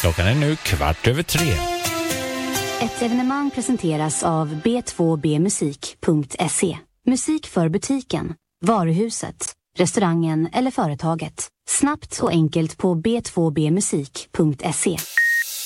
Klockan är nu 3:15. Ett evenemang presenteras av b2bmusik.se. Musik för butiken, varuhuset, restaurangen eller företaget. Snabbt och enkelt på b2bmusik.se.